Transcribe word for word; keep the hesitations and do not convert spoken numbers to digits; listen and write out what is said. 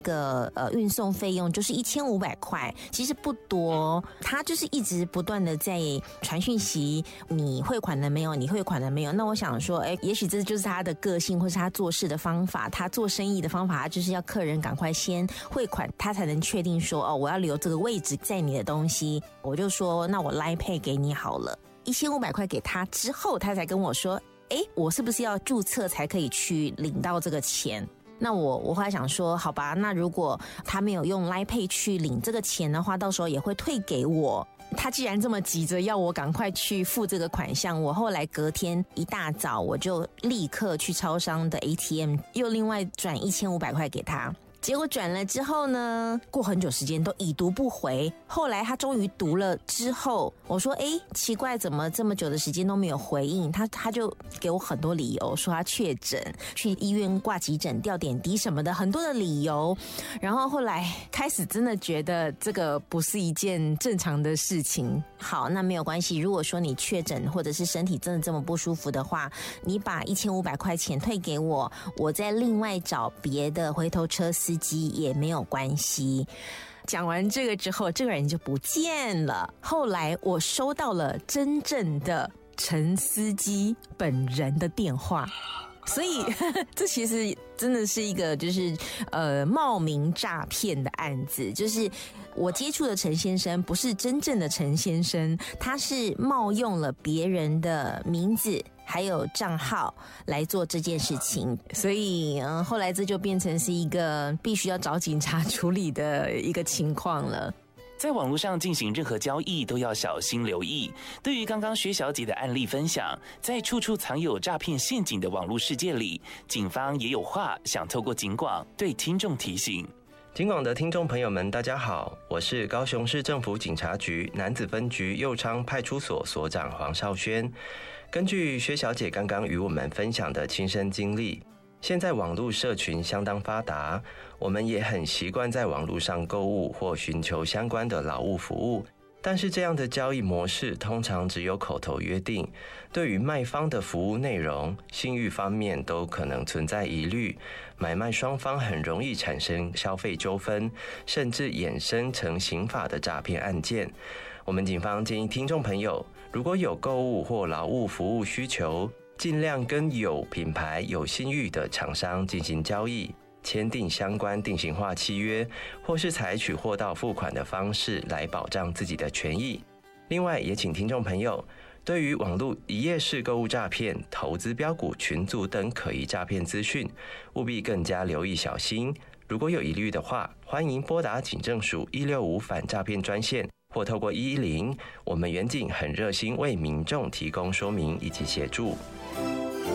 个呃运送费用就是一千五百块，其实不多。他就是一直不断的在传讯息，你汇款了没有？你汇款了没有？那我想说，哎，也许这就是他的个性，或是他做事的方法，他做生意的方法，他就是要客人赶快先汇款，他才能确定说，哦，我要留这个位置在你的东西。我就说，那我 Line Pay 给你好了，一千五百块给他之后，他才跟我说，哎，我是不是要注册才可以去领到这个钱？那我我后来想说，好吧，那如果他没有用 Line Pay 去领这个钱的话，到时候也会退给我。他既然这么急着要我赶快去付这个款项，我后来隔天一大早我就立刻去超商的 A T M 又另外转一千五百块给他。结果转了之后呢，过很久时间都已读不回。后来他终于读了之后，我说诶，奇怪，怎么这么久的时间都没有回应？他他就给我很多理由，说他确诊，去医院挂急诊吊点滴什么的，很多的理由。然后后来开始真的觉得这个不是一件正常的事情。好，那没有关系，如果说你确诊或者是身体真的这么不舒服的话，你把一千五百块钱退给我，我再另外找别的回头车司机也没有关系。讲完这个之后，这个人就不见了。后来我收到了真正的陈司机本人的电话，所以呵呵这其实真的是一个就是呃冒名诈骗的案子。就是我接触的陈先生不是真正的陈先生，他是冒用了别人的名字还有账号来做这件事情，所以嗯，后来这就变成是一个必须要找警察处理的一个情况了。 在网络上进行任何交易都要小心留意。对于刚刚薛小姐的案例分享，在处处藏有诈骗陷阱的网络世界里，警方也有话想透过警广对听众提醒。 警广的听众朋友们，大家好，我是高雄市政府警察局楠梓分局右昌派出所所长黄少轩。根据薛小姐刚刚与我们分享的亲身经历，现在网络社群相当发达，我们也很习惯在网络上购物或寻求相关的劳务服务。但是这样的交易模式通常只有口头约定，对于卖方的服务内容、信誉方面都可能存在疑虑，买卖双方很容易产生消费纠纷，甚至衍生成刑法的诈骗案件。我们警方建议听众朋友，如果有购物或劳务服务需求，尽量跟有品牌、有信誉的厂商进行交易，签订相关定型化契约，或是采取货到付款的方式来保障自己的权益。另外，也请听众朋友对于网络一页式购物诈骗、投资标股群组等可疑诈骗资讯，务必更加留意小心。如果有疑虑的话，欢迎拨打警政署一六五反诈骗专线，或透过一一零，我们远警很热心为民众提供说明以及协助。